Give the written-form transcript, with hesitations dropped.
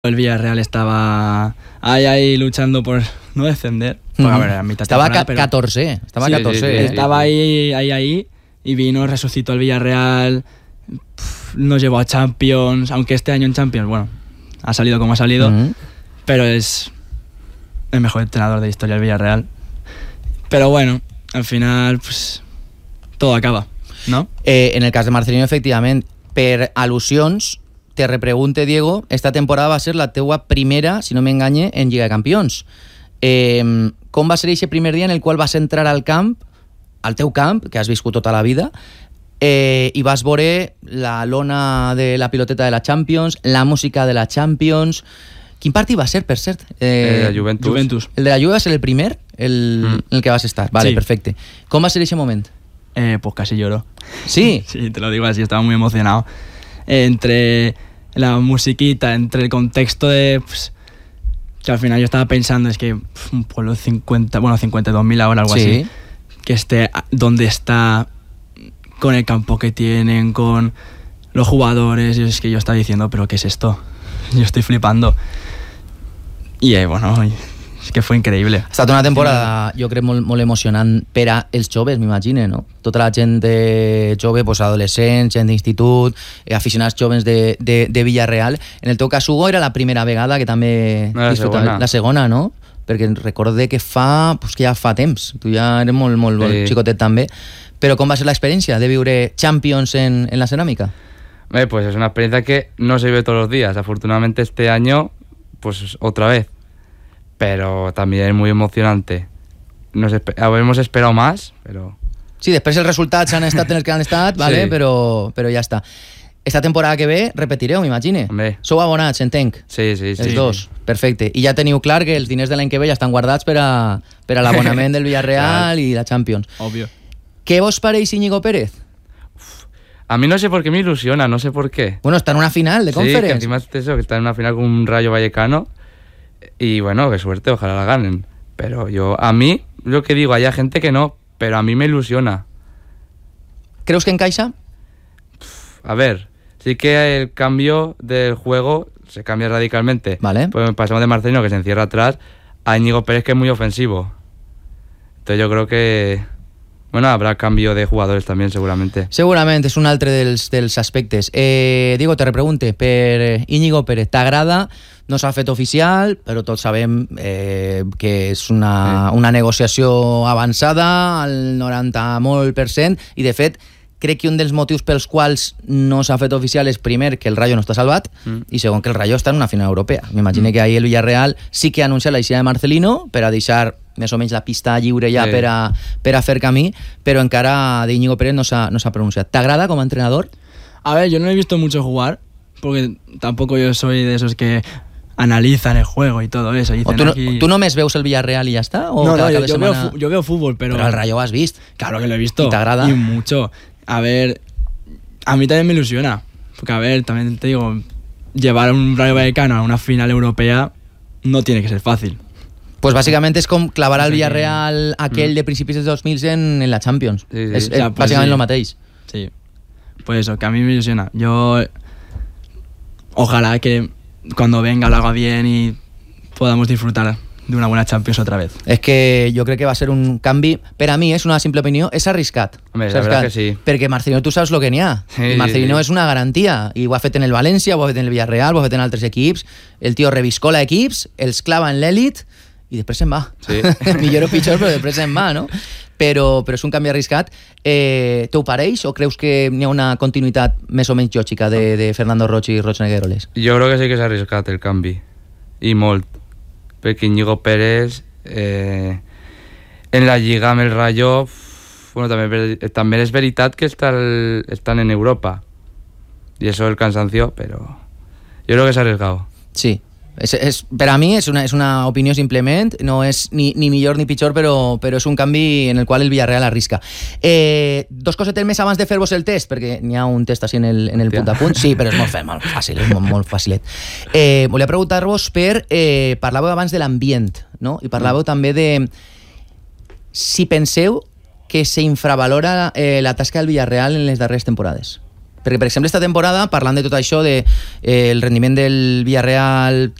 El Villarreal estaba ahí luchando por no descender. Porque, a ver, a mitad estaba temporada, pero 14. Estaba 14. estaba ahí y vino, resucitó el Villarreal, nos llevó a Champions, aunque este año en Champions, bueno, ha salido como ha salido, pero es el mejor entrenador de la historia del Villarreal. Pero bueno, al final, pues, todo acaba, no? En el cas de Marcelino, efectivament, per al·lusions, te repregunte, Diego, esta temporada va ser la teua primera, si no m'enganye, en Lliga de Campions. Com va ser aquest primer dia en el qual vas entrar al camp, al teu camp, que has viscut tota la vida, i vas veure la lona de la piloteta de la Champions, la música de la Champions... Quin partit va ser, per cert? La Juventus. El de la Juve va ser el primer, en el que vas estar. Vale, sí. Perfecte. Com va ser ese moment? Pues casi lloro. ¿Sí? Sí, te lo digo así, estaba muy emocionado. Entre la musiquita, entre el contexto de... Pues, que al final yo estaba pensando, es que un pueblo 52.000 ahora, algo así, que esté donde está, con el campo que tienen, con los jugadores, y es que yo estaba diciendo, ¿pero qué es esto? Yo estoy flipando. I bueno, és que fue increïble. Ha estat una temporada, jo crec, molt emocionant per als joves, m'imagine, no? Tota la gent jove, pues, adolescents, gent d'institut, aficionats joves de Villarreal. En el teu cas, Hugo, era la primera vegada que també disfrutava. La segona, no? Perquè recorde que ja fa temps. Tu ja eres molt xicotet també. Però com va ser l'experiència de viure Champions en la ceràmica? Pues es una experiencia que no se vive todos los días. Afortunadamente este año, pues otra vez. Pero también es muy emocionante. Hemos esperado más, pero... Sí, després els resultats han estat en els que han estat, vale? Sí. Però ja està. Esta temporada que ve repetireu, m'imagine. Sou abonats, entenc. Sí. Els dos, perfecte. I ja teniu clar que els diners de l'any que ve ja estan guardats per a l'abonament del Villarreal i la Champions. Obvio. Què vos pareix Íñigo Pérez? A mí no sé por qué me ilusiona, no sé por qué. Bueno, está en una final de Conference. Sí, que encima es eso, que está en una final con un Rayo Vallecano. Y bueno, qué suerte, ojalá la ganen. Pero a mí, lo que digo, hay gente que no, pero a mí me ilusiona. ¿Crees que encaixa? A ver, sí que el cambio del juego se cambia radicalmente. Vale. Pues pasamos de Marcelino, que se encierra atrás, a Íñigo Pérez, que es muy ofensivo. Entonces yo creo que... Bueno, habrá cambio de jugadores también, seguramente. Segurament, és un altre dels aspectes. Diego, te repregunte, per Íñigo Pérez, t'agrada? No s'ha fet oficial, però tots sabem que és una negociació avançada, al 90% i de fet, crec que un dels motius pels quals no s'ha fet oficial és, primer, que el Rayo no està salvat, i segon, que el Rayo està en una final europea. M'imagino que ahí el Villarreal sí que ha anunciat la eixida de Marcelino per a deixar més o menys la pista lliure ja per a fer camí, però encara d'Íñigo Pérez no s'ha pronunciat. ¿T'agrada como entrenador? A ver, yo no he visto mucho jugar, porque tampoco yo soy de esos que analizan el juego y todo eso. ¿Tú només veus el Villarreal y ya está? ¿O no, yo veo fútbol, pero... Pero al Rayo has visto. Claro que lo he visto. ¿Y te agrada? Y mucho. A ver, a mí también me ilusiona, porque a ver, también te digo, llevar a un Rayo Vallecano a una final europea no tiene que ser fácil. Pues básicamente es com clavar al Villarreal aquell de principis dels 2000 en la Champions. Sí. És bàsicament el mateix. Sí, pues eso, que a mí me ilusiona. Yo ojalá que cuando venga lo haga bien y podamos disfrutar de una buena Champions otra vez. És que jo crec que va ser un canvi, per a mi és una simple opinió, és arriscat. Hombre, la verdad que sí. Perquè Marcelino, tu saps lo que n'hi ha. Sí, Marcelino sí. És una garantia, i ho ha fet en el València, ho ha fet en el Villarreal, ho ha fet en altres equips. El tio reviscola equips, els clava en l'èlit i després se'n va. Sí. Millor o pitjor, però després se'n va, no? Però és un canvi arriscat. T'ho pareix o creus que n'hi ha una continuïtat més o menys lògica de Fernando Roig i Roig Negueroles? Jo crec que sí que s'ha arriscat el canvi. I molt. Perquè Íñigo Pérez en la Lliga amb el Rayo, bueno, també és veritat que estan en Europa. Y eso el cansancio, pero yo creo que s'ha arriesgado. Sí. Per a mi és una opinió simplement, no és ni millor ni pitjor, però és un canvi en el qual el Villarreal arrisca. Dos cosetes més abans de fer-vos el test, perquè n'hi ha un test així en el punt a punt. Sí, però és molt fàcil, és molt facilet. Volia preguntar-vos parlàveu abans de l'ambient, no? I parlàveu també de si penseu que s'infravalora la tasca del Villarreal en les darreres temporades. Perquè, per exemple, esta temporada, parlant de tot això, el rendiment del Villarreal